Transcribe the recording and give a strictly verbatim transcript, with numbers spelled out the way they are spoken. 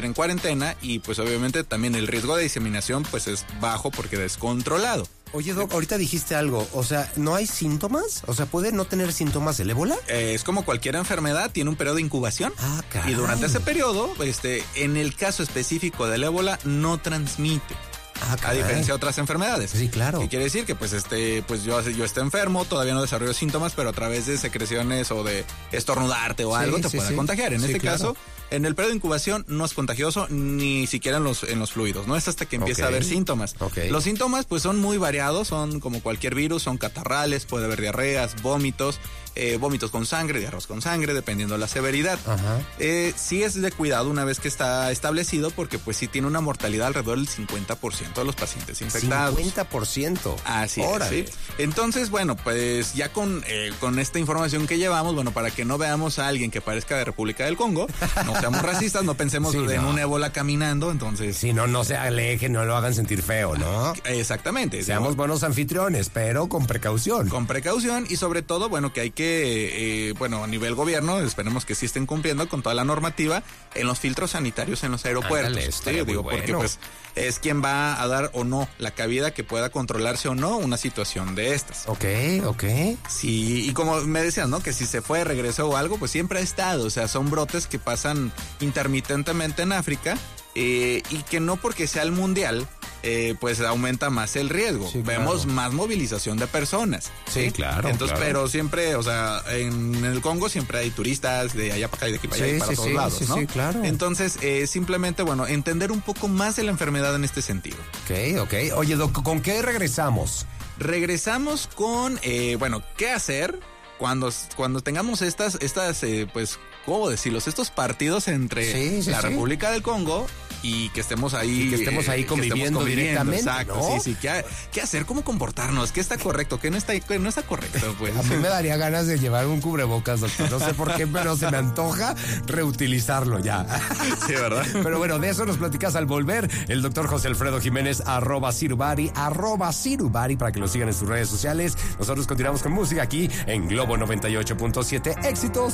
en cuarentena y pues obviamente también el riesgo de diseminación pues es bajo porque es controlado. Oye, Doc, ahorita dijiste algo, o sea, ¿no hay síntomas? O sea, ¿puede no tener síntomas el ébola? Eh, es como cualquier enfermedad, tiene un periodo de incubación. Ah, caray. Y durante ese periodo, este, en el caso específico del ébola, no transmite. Ah, a diferencia de otras enfermedades. Sí, claro. ¿Qué quiere decir? Que pues este, pues yo, yo esté enfermo, todavía no desarrollo síntomas, pero a través de secreciones o de estornudarte o sí, algo te sí, puede sí. contagiar. En sí, este claro. caso, en el periodo de incubación no es contagioso ni siquiera en los, en los fluidos, no es hasta que empieza okay. a haber síntomas. Okay. Los síntomas pues son muy variados, son como cualquier virus, son catarrales, puede haber diarreas, vómitos, eh, vómitos con sangre, diarreos con sangre, dependiendo de la severidad. Ajá. Eh, sí es de cuidado una vez que está establecido porque pues sí tiene una mortalidad alrededor del cincuenta por ciento de los pacientes infectados. cincuenta por ciento. Así Órale. es, sí. Entonces, bueno, pues ya con, eh, con esta información que llevamos, bueno, para que no veamos a alguien que parezca de República del Congo, no seamos racistas, no pensemos Sí, en no. un ébola caminando, entonces... Si no, no se alejen, no lo hagan sentir feo, ¿no? Exactamente. Seamos digo, buenos anfitriones, pero con precaución. con precaución y sobre todo, bueno, que hay que, eh, bueno, a nivel gobierno, esperemos que sí estén cumpliendo con toda la normativa en los filtros sanitarios en los aeropuertos. Ándale, Sí, estaría digo, muy porque bueno. pues es quien va a dar o no la cabida que pueda controlarse o no una situación de estas. Ok, ok. Sí, y como me decías, ¿no? Que si se fue, regresó o algo, pues siempre ha estado. O sea, son brotes que pasan intermitentemente en África eh, y que no porque sea el mundial, eh, pues aumenta más el riesgo. Sí, claro. Vemos más movilización de personas. Sí, claro, Entonces, claro. pero siempre, o sea, en el Congo siempre hay turistas de allá para acá y de aquí para allá Sí, y para sí, todos sí, lados, sí, ¿no? sí, claro. Entonces, eh, simplemente, bueno, entender un poco más de la enfermedad en este sentido. Ok, ok. Oye, Doc, ¿con qué regresamos? Regresamos con, eh, bueno, ¿qué hacer cuando, cuando tengamos estas, estas eh, pues, ¿cómo decirlos? Estos partidos entre Sí, sí, la sí. República del Congo y que estemos ahí. Y que estemos ahí eh, que conviviendo directamente, Exacto, ¿no? sí, sí. ¿Qué, ¿Qué hacer? ¿Cómo comportarnos? ¿Qué está correcto? ¿Qué no está, qué no está correcto? Pues. A mí me daría ganas de llevar un cubrebocas, doctor. No sé por qué, pero se me antoja reutilizarlo ya. Sí, ¿verdad? Pero bueno, de eso nos platicas al volver. El doctor José Alfredo Jiménez, arroba Cirubari, arroba Cirubari, para que lo sigan en sus redes sociales. Nosotros continuamos con música aquí en Globo noventa y ocho punto siete. Éxitos.